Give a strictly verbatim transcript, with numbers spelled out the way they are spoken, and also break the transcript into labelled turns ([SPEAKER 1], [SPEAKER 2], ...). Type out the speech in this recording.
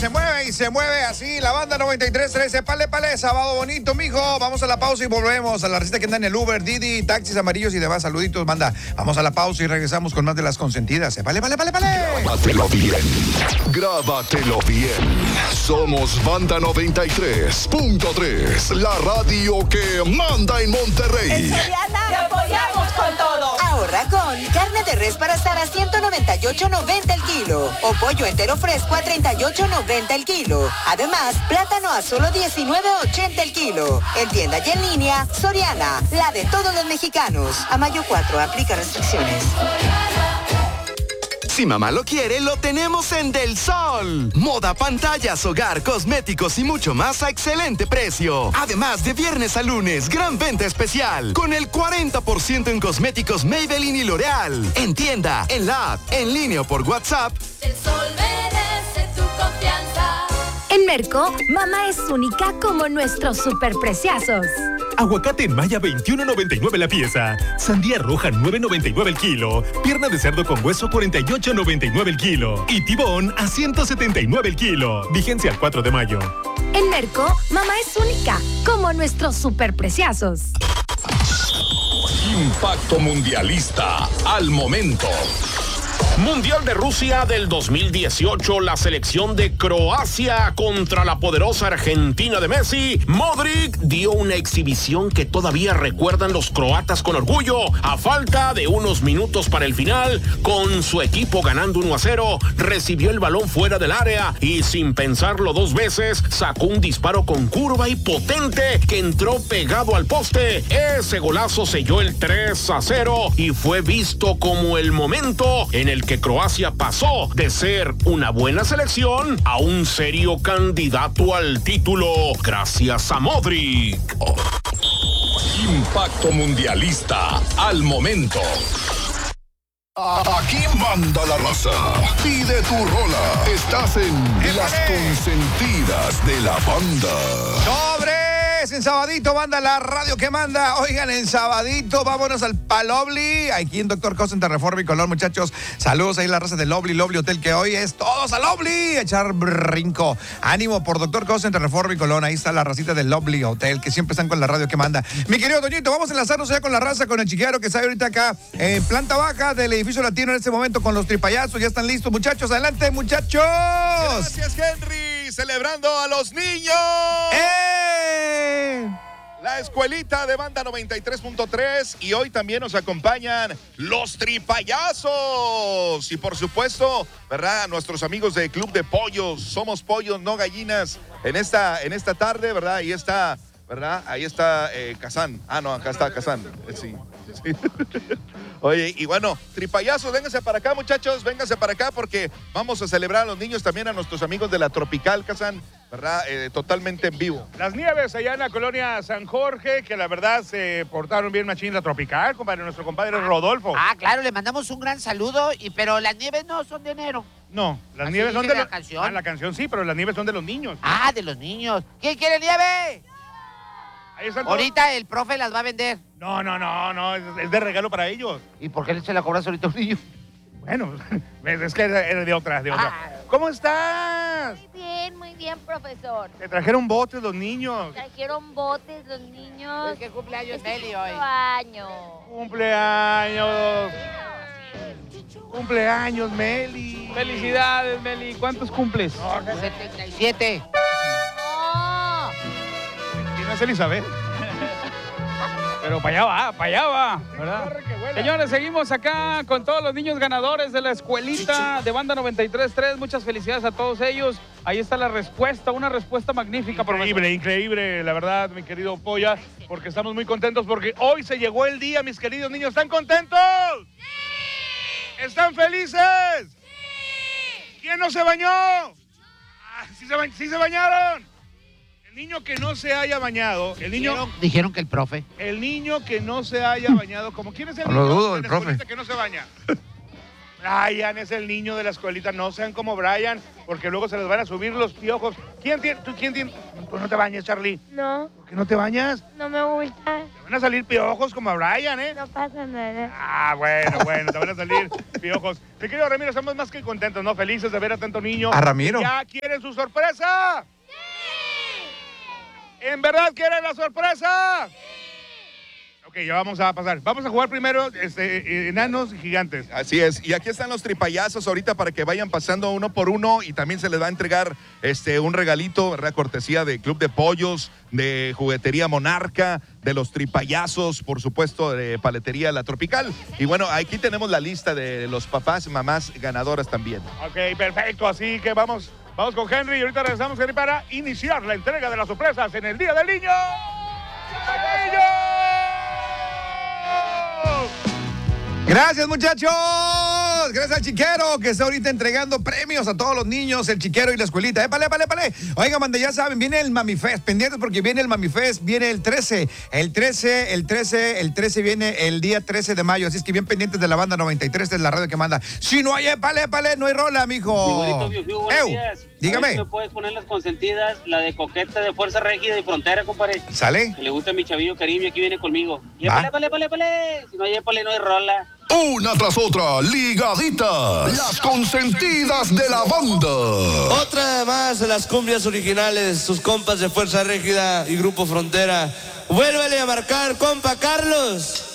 [SPEAKER 1] se mueve y se mueve así. La banda noventa y tres trece, pale, pale, sábado bonito, mijo. Vamos a la pausa y volvemos. A la receta que anda en el Uber, Didi, taxis amarillos y demás. Saluditos, banda. Vamos a la pausa y regresamos con más de las consentidas. Pale, pale, pale, pale.
[SPEAKER 2] Grábatelo bien. Grábatelo bien. Somos Banda noventa y tres punto tres, la radio que manda en Monterrey.
[SPEAKER 3] En Soriana te apoyamos con todo. Ahorra con carne de res para asar a ciento noventa y ocho noventa el kilo o pollo entero fresco a treinta y ocho noventa el kilo. Además, plátano a solo diecinueve ochenta el kilo. En tienda y en línea, Soriana, la de todos los mexicanos. A mayo cuatro, aplica restricciones.
[SPEAKER 4] Si mamá lo quiere, lo tenemos en Del Sol. Moda, pantallas, hogar, cosméticos y mucho más a excelente precio. Además, de viernes a lunes, gran venta especial. Con el cuarenta por ciento en cosméticos Maybelline y L'Oreal. En tienda, en la app, en línea o por WhatsApp.
[SPEAKER 5] Del Sol merece tu confianza.
[SPEAKER 6] En Merco, mamá es única como nuestros superpreciazos.
[SPEAKER 7] Aguacate en Maya veintiuno noventa y nueve la pieza. Sandía roja nueve noventa y nueve el kilo. Pierna de cerdo con hueso cuarenta y ocho noventa y nueve el kilo. Y tibón a ciento setenta y nueve el kilo. Vigencia el cuatro de mayo.
[SPEAKER 6] En Merco, mamá es única como nuestros superpreciazos.
[SPEAKER 2] Impacto mundialista al momento.
[SPEAKER 8] Mundial de Rusia del dos mil dieciocho, la selección de Croacia contra la poderosa Argentina de Messi. Modric dio una exhibición que todavía recuerdan los croatas con orgullo. A falta de unos minutos para el final, con su equipo ganando uno a cero, recibió el balón fuera del área y sin pensarlo dos veces, sacó un disparo con curva y potente que entró pegado al poste. Ese golazo selló el tres a cero y fue visto como el momento en el que Croacia pasó de ser una buena selección a un serio candidato al título, gracias a Modric. Oh.
[SPEAKER 2] Impacto mundialista al momento. Aquí manda la raza. Pide tu rola. Estás en ¡Épale! Las consentidas de la banda.
[SPEAKER 1] ¡Sobre! En Sabadito, banda, la radio que manda. Oigan, en Sabadito, vámonos al Palobli. Aquí en Doctor Cosa, en Reforma y Colón, muchachos. Saludos ahí la raza del Lobli, Lobli Hotel, que hoy es todos al Lobli. Echar brinco. Ánimo por Doctor Cosa, en Reforma y Colón. Ahí está la racita del Lobli Hotel, que siempre están con la radio que manda. Mi querido Doñito, vamos a enlazarnos ya con la raza, con el chiquero que está ahorita acá en planta baja del edificio latino en este momento con los tripayazos. Ya están listos, muchachos. Adelante, muchachos.
[SPEAKER 9] Gracias, Henry. Celebrando a los niños.
[SPEAKER 1] ¡Eh!
[SPEAKER 9] La escuelita de Banda noventa y tres punto tres y hoy también nos acompañan los tripayazos y por supuesto, ¿verdad? Nuestros amigos de Club de Pollos, somos pollos, no gallinas, en esta, en esta tarde, ¿verdad? Ahí está, ¿verdad? Ahí está eh, Kazán. Ah, no, acá está Kazán. Eh, sí, sí. Oye, y bueno, tripayazos, vénganse para acá, muchachos, vénganse para acá porque vamos a celebrar a los niños, también a nuestros amigos de la Tropical, Kazán, ¿verdad? Eh, totalmente en vivo.
[SPEAKER 10] Las Nieves allá en la colonia San Jorge, que la verdad se portaron bien machín la Tropical, compadre, nuestro compadre Rodolfo.
[SPEAKER 11] Ah, claro, le mandamos un gran saludo, y pero las nieves no son de enero.
[SPEAKER 10] No, las
[SPEAKER 11] Así
[SPEAKER 10] nieves son de
[SPEAKER 11] la
[SPEAKER 10] los...
[SPEAKER 11] canción.
[SPEAKER 10] Ah, la canción sí, pero las nieves son de los niños.
[SPEAKER 11] Ah, de los niños. ¿Quién quiere nieve?
[SPEAKER 10] Ahí están
[SPEAKER 11] Ahorita
[SPEAKER 10] todos.
[SPEAKER 11] el profe las va a vender.
[SPEAKER 10] No, no, no, no, es, es de regalo para ellos.
[SPEAKER 11] ¿Y por qué se la cobras ahorita a un niño?
[SPEAKER 10] Bueno, es que era de otra, de otra.
[SPEAKER 11] Ah.
[SPEAKER 10] ¿Cómo estás?
[SPEAKER 12] Muy bien, muy bien, profesor.
[SPEAKER 10] Te trajeron botes los niños.
[SPEAKER 12] Trajeron botes los niños.
[SPEAKER 11] Es que cumpleaños
[SPEAKER 12] Este
[SPEAKER 11] Meli hoy.
[SPEAKER 12] años.
[SPEAKER 10] Cumpleaños. Cumpleaños, Meli.
[SPEAKER 13] Felicidades, Meli. ¿Cuántos cumples?
[SPEAKER 11] No, setenta y siete.
[SPEAKER 12] No.
[SPEAKER 10] ¿Quién es Elizabeth?
[SPEAKER 13] Pero para allá va, para allá va, ¿verdad? Señores, seguimos acá con todos los niños ganadores de la escuelita de Banda noventa y tres punto tres. Muchas felicidades a todos ellos. Ahí está la respuesta, una respuesta magnífica.
[SPEAKER 10] Increíble, profesor. Increíble, la verdad, mi querido Polla, porque estamos muy contentos porque hoy se llegó el día, mis queridos niños. ¿Están contentos? ¡Sí! ¿Están felices? ¡Sí! ¿Quién no se bañó? Ah, ¿sí, se ba- ¿Sí se bañaron? El niño que no se haya bañado, el niño...
[SPEAKER 11] Dijeron, dijeron que el profe.
[SPEAKER 10] El niño que no se haya bañado, como ¿quién es el
[SPEAKER 1] No lo
[SPEAKER 10] niño
[SPEAKER 1] dudo,
[SPEAKER 10] de
[SPEAKER 1] el
[SPEAKER 10] la
[SPEAKER 1] profe.
[SPEAKER 10] escuelita que no se baña? Brian es el niño de la escuelita, no sean como Brian, porque luego se les van a subir los piojos. ¿Quién tiene? ¿Tú quién tiene? ¿Tú no te bañas, Charlie?
[SPEAKER 12] No.
[SPEAKER 10] ¿Por qué no te bañas?
[SPEAKER 12] No me gusta.
[SPEAKER 10] Te van a salir piojos como a Brian, ¿eh?
[SPEAKER 12] No pasa nada.
[SPEAKER 10] Ah, bueno, bueno, te van a salir piojos. Mi querido Ramiro, estamos más que contentos, ¿no? Felices de ver a tanto niño.
[SPEAKER 1] ¿A Ramiro?
[SPEAKER 10] ¿Ya quieren su sorpresa? ¡Sí! ¿En verdad quieren la sorpresa? ¡Sí! Ok, ya vamos a pasar. Vamos a jugar primero este, enanos y gigantes.
[SPEAKER 9] Así es. Y aquí están los tripayazos ahorita para que vayan pasando uno por uno y también se les va a entregar este, un regalito, ¿verdad? Cortesía de Club de Pollos, de Juguetería Monarca, de los tripayazos, por supuesto, de Paletería La Tropical. Y bueno, aquí tenemos la lista de los papás y mamás ganadoras también.
[SPEAKER 10] Ok, perfecto. Así que vamos, vamos con Henry y ahorita regresamos, Henry, para iniciar la entrega de las sorpresas en el Día del Niño. ¡Niño!
[SPEAKER 1] Gracias, muchachos. Gracias al chiquero que está ahorita entregando premios a todos los niños, el chiquero y la escuelita. ¡Épale, épale, épale! Oigan, mande, ya saben, viene el Mami Fest. Pendientes porque viene el Mami Fest, viene el trece. El trece, el trece, el trece viene el día trece de mayo. Así es que bien pendientes de la banda noventa y tres, es la radio que manda. Si no hay épale, épale, no hay rola, mijo.
[SPEAKER 14] Buenos días.
[SPEAKER 1] Dígame.
[SPEAKER 14] A ver si me puedes poner las consentidas, la de Coqueta de Fuerza Régida y Frontera, compadre.
[SPEAKER 1] ¿Sale?
[SPEAKER 14] Que le gusta a mi chavillo Karim y aquí viene conmigo. Y
[SPEAKER 2] Va.
[SPEAKER 14] épale, épale, épale, épale. Si no hay épale, no hay rola.
[SPEAKER 2] Una tras otra, ligaditas. Las consentidas de la banda.
[SPEAKER 15] Otra más de las cumbias originales, sus compas de Fuerza Régida y Grupo Frontera. Vuélvele a marcar, compa Carlos.